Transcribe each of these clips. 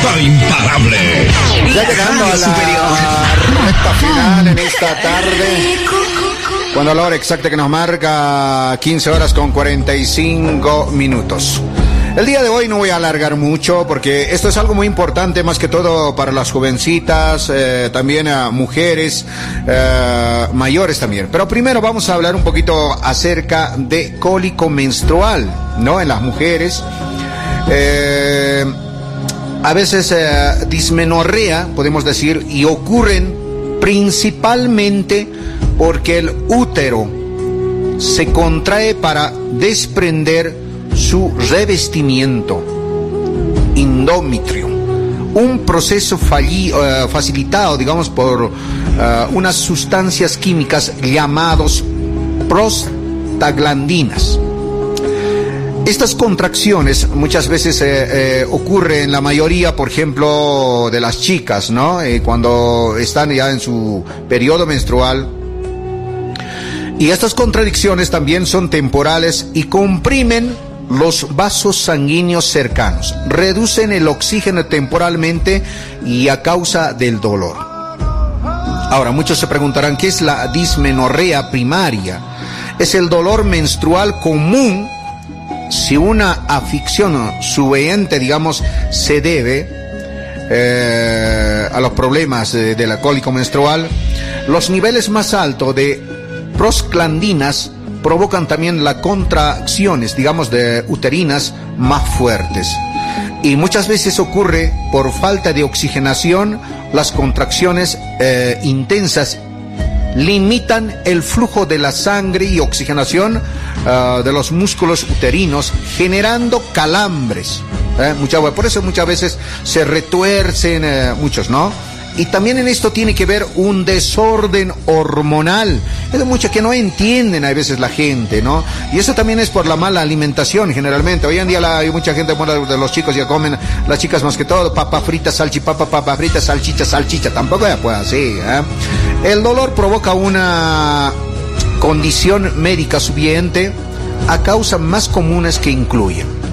Super imparable. Ya llegando a la recta final en esta tarde, cuando la hora exacta que nos marca 15 horas con 45 minutos. El día de hoy no voy a alargar mucho porque esto es algo muy importante, más que todo para las jovencitas, también a mujeres mayores también. Pero primero vamos a hablar un poquito acerca de cólico menstrual, ¿no? En las mujeres. A veces dismenorrea, podemos decir, y ocurren principalmente porque el útero se contrae para desprender su revestimiento endometrio, un proceso facilitado, digamos, por unas sustancias químicas llamadas prostaglandinas. Estas contracciones muchas veces ocurren en la mayoría, por ejemplo, de las chicas, ¿no? Cuando están ya en su periodo menstrual. Y estas contracciones también son temporales y comprimen los vasos sanguíneos cercanos, reducen el oxígeno temporalmente y a causa del dolor. Ahora, muchos se preguntarán, ¿qué es la dismenorrea primaria? Es el dolor menstrual común si una afección subyace, digamos, se debe a los problemas de la cólica menstrual. Los niveles más altos de prostaglandinas provocan también las contracciones, digamos, de uterinas más fuertes. Y muchas veces ocurre por falta de oxigenación. Las contracciones intensas limitan el flujo de la sangre y oxigenación de los músculos uterinos, generando calambres. Por eso muchas veces se retuercen muchos, ¿no? Y también en esto tiene que ver un desorden hormonal. Es de mucho que no entienden a veces la gente, ¿no? Y eso también es por la mala alimentación, generalmente. Hoy en día hay mucha gente, bueno, de los chicos ya comen, las chicas más que todo, papa frita, salchipapa, papa frita, salchicha. Tampoco ya puede así, ¿eh? El dolor provoca una condición médica subyacente a causas más comunes que incluyen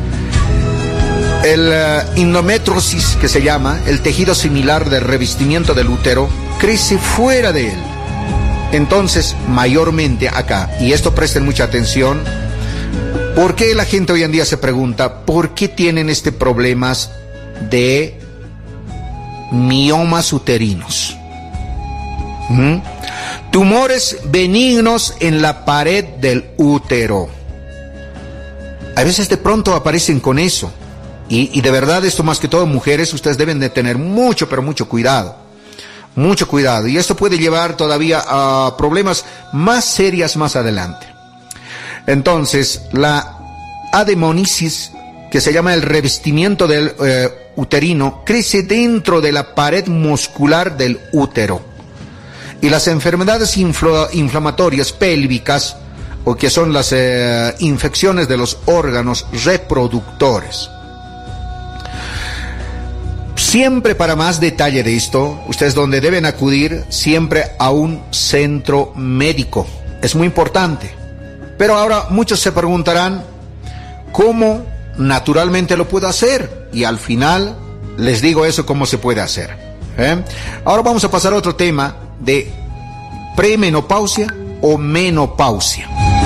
el endometriosis, que se llama, el tejido similar del revestimiento del útero, crece fuera de él. Entonces, mayormente acá, y esto presten mucha atención, ¿por qué la gente hoy en día se pregunta por qué tienen problemas de miomas uterinos? Tumores benignos en la pared del útero. A veces de pronto aparecen con eso. Y de verdad, esto más que todo, mujeres, ustedes deben de tener mucho, pero mucho cuidado. Mucho cuidado. Y esto puede llevar todavía a problemas más serios más adelante. Entonces, la ademonisis, que se llama el revestimiento del uterino, crece dentro de la pared muscular del útero. Y las enfermedades inflamatorias pélvicas, o que son las infecciones de los órganos reproductores. Siempre, para más detalle de esto, ustedes donde deben acudir siempre a un centro médico. Es muy importante. Pero ahora muchos se preguntarán, ¿cómo naturalmente lo puedo hacer? Y al final les digo eso, cómo se puede hacer. Ahora vamos a pasar a otro tema de premenopausia o menopausia.